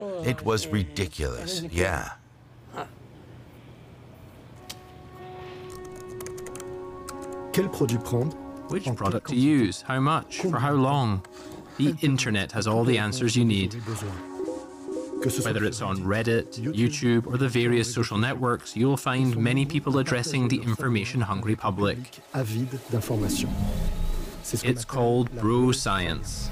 It was ridiculous, yeah. Quel produit prendre? Which product to use, how much, for how long? The internet has all the answers you need. Whether it's on Reddit, YouTube, or the various social networks, you'll find many people addressing the information-hungry public. Avide d'information. It's called bro science.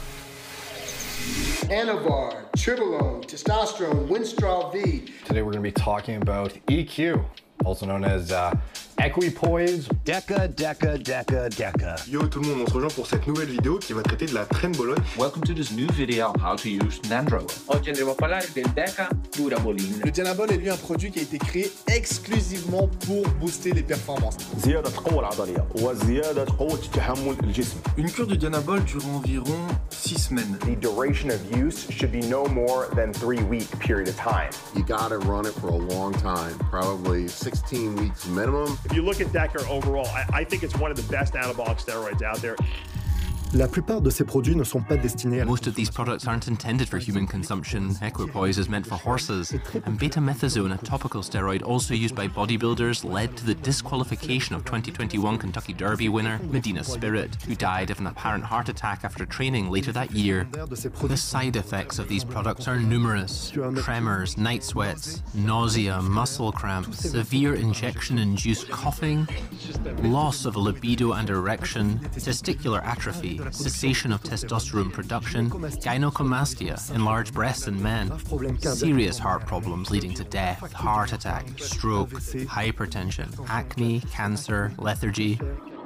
Anavar, Tribolone, Testosterone, Winstrol V. Today we're going to be talking about EQ, also known as Equipoise. Deca. Yo tout le monde, on se rejoint pour cette nouvelle vidéo qui va traiter de la Trenbolone. Welcome to this new video on how to use Nandrolone. Oggi andremo a parlare del Deca Durabolin. Le Dianabol est lui un produit qui a été créé exclusivement pour booster les performances. زيادة القوة العضلية وزيادة قوة تحمل الجسم. Une cure de Dianabol dure environ 6 semaines. The duration of use should be no more than 3-week period of time. You gotta run it for a long time, probably 16 weeks minimum. If you look at Deca overall, I think it's one of the best anabolic steroids out there. La plupart de ces produits ne sont pas destinés à... Most of these products aren't intended for human consumption. Equipoise is meant for horses. And betamethasone, a topical steroid also used by bodybuilders, led to the disqualification of 2021 Kentucky Derby winner Medina Spirit, who died of an apparent heart attack after training later that year. The side effects of these products are numerous. Tremors, night sweats, nausea, muscle cramps, severe injection-induced coughing, loss of libido and erection, testicular atrophy, cessation of testosterone production, gynecomastia, enlarged breasts in men, serious heart problems leading to death, heart attack, stroke, hypertension, acne, cancer, lethargy.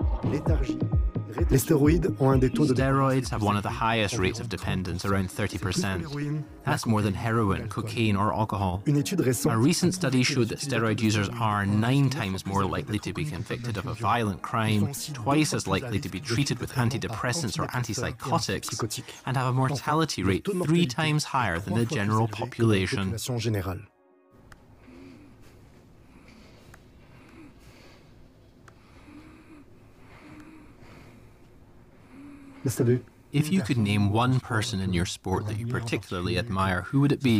Les stéroïdes ont un des taux de... Steroids have one of the highest rates of dependence, around 30%. That's more than heroin, cocaine, or alcohol. A recent study showed that steroid users are 9 times more likely to be convicted of a violent crime, twice as likely to be treated with antidepressants or antipsychotics, and have a mortality rate 3 times higher than the general population. If you could name one person in your sport that you particularly admire, who would it be?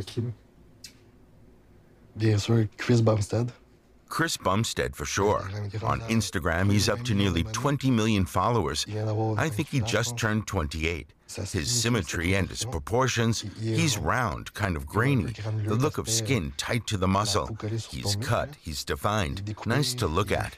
Bien sûr, Chris Bumstead. Chris Bumstead, for sure. On Instagram, he's up to nearly 20 million followers. I think he just turned 28. His symmetry and his proportions, he's round, kind of grainy, the look of skin tight to the muscle. He's cut, he's defined, nice to look at.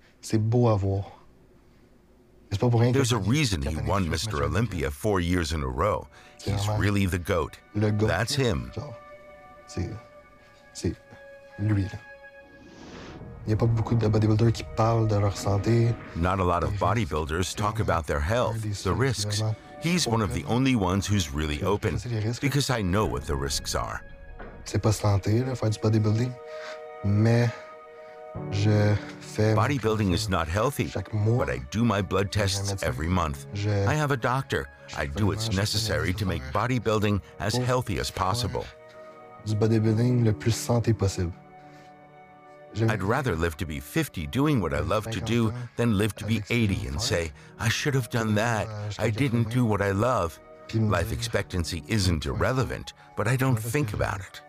There's a reason he won Mr. Olympia 4 years in a row. He's really the GOAT. That's him. C'est lui. Il n'y a pas beaucoup de bodybuilders qui parlent de leur santé. Not a lot of bodybuilders talk about their health, the risks. He's one of the only ones who's really open, because I know what the risks are. C'est pas santé, faire du bodybuilding, mais bodybuilding is not healthy, but I do my blood tests every month. I have a doctor. I do what's necessary to make bodybuilding as healthy as possible. Du bodybuilding le plus santé possible. I'd rather live to be 50 doing what I love to do than live to be 80 and say, I should have done that. I didn't do what I love. Life expectancy isn't irrelevant, but I don't think about it.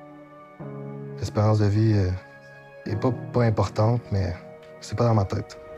L'espérance de vie est pas importante, mais c'est pas dans ma tête.